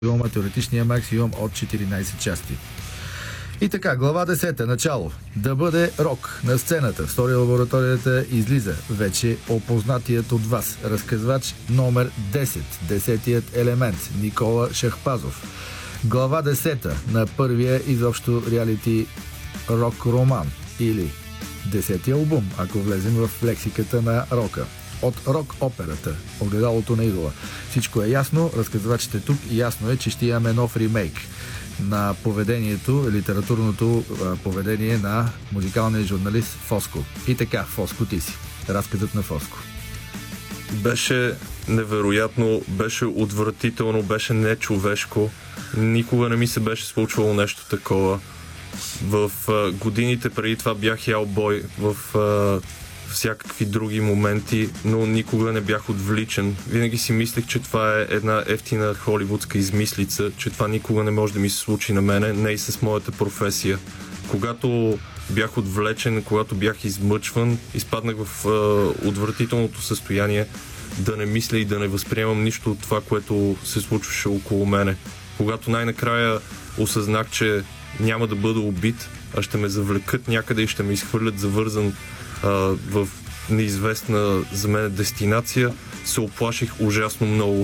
филма теоретичния максимум от 14 части. И така, глава 10. Начало. Да бъде рок на сцената. В стори лабораторията излиза вече опознатият от вас разказвач номер 10. Десетият елемент. Никола Шахпазов. Глава 10 на първия изобщо реалити рок-роман или 10-ти албум, ако влезем в лексиката на рока. От рок-операта Огледалото на идола. Всичко е ясно, разказвачите тук и ясно е, че ще имаме нов ремейк на поведението, литературното поведение на музикалния журналист Фоско. И така, Фоско, ти си. Разказът на Фоско. Беше невероятно, беше отвратително, беше нечовешко. Никога не ми се беше случвало нещо такова. В годините преди това бях ял бой в всякакви други моменти, но никога не бях отвличан. Винаги си мислех, че това е една ефтина холивудска измислица, че това никога не може да ми се случи на мене, не и с моята професия. Когато бях отвлечен, когато бях измъчван, изпаднах в отвратителното състояние да не мисля и да не възприемам нищо от това, което се случваше около мене. Когато най-накрая осъзнах, че няма да бъда убит, а ще ме завлекат някъде и ще ме изхвърлят завързан в неизвестна за мен дестинация, се оплаших ужасно много.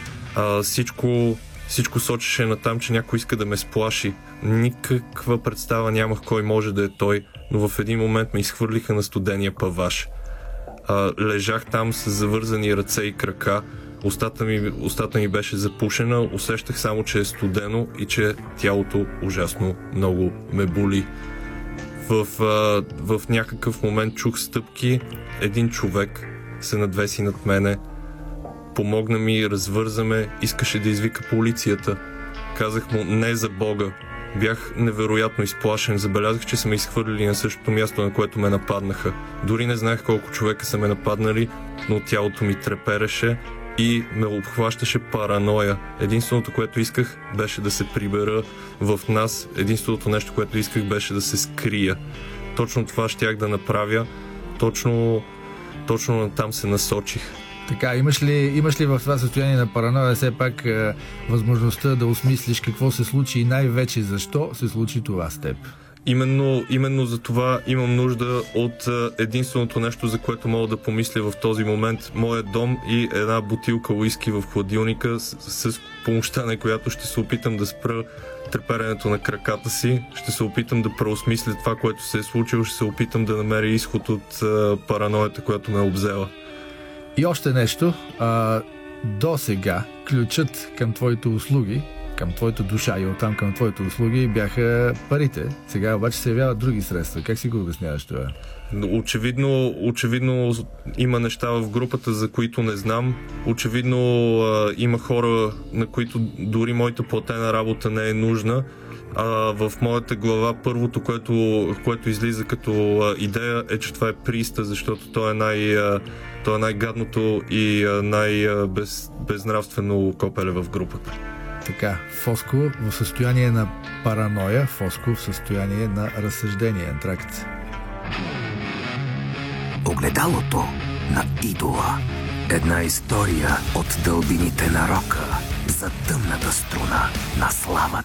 Всичко сочеше натам, че някой иска да ме сплаши. Никаква представа нямах кой може да е той, но в един момент ме изхвърлиха на студения паваш. Лежах там с завързани ръце и крака, устата ми беше запушена, усещах само, че е студено и че тялото ужасно много ме боли. В някакъв момент чух стъпки, един човек се надвеси над мене, помогна ми, развърза ме, искаше да извика полицията. Казах му не за Бога. Бях невероятно изплашен, забелязах, че са ме изхвърлили на същото място, на което ме нападнаха. Дори не знаех колко човека са ме нападнали, но тялото ми трепереше и ме обхващаше параноя. Единственото, което исках, беше да се прибера в нас. Единственото нещо, което исках, беше да се скрия. Точно това щях да направя. Точно там се насочих. Така, имаш ли в това състояние на параноя все пак възможността да осмислиш какво се случи и най-вече защо се случи това с теб? Именно за това имам нужда от единственото нещо, за което мога да помисля в този момент. Моят дом и една бутилка уиски в хладилника, с помощта на която ще се опитам да спра треперенето на краката си. Ще се опитам да преосмисля това, което се е случило. Ще се опитам да намеря изход от параноята, която ме е обзела. И още нещо. До сега ключът към твоите услуги, към твоята душа и оттам към твоите услуги бяха парите. Сега обаче се явяват други средства. Как си го обясняваш това? Очевидно има неща в групата, за които не знам. Очевидно има хора, на които дори моята платена работа не е нужна. В моята глава първото, което излиза като идея е, че това е приста, защото то е най-гадното и най-безнравствено копеле в групата. Така, Фоско в състояние на параноя, Фоско в състояние на разсъждение, антракт. Огледалото на идола. Една история от дълбините на рока за тъмната струна на славата.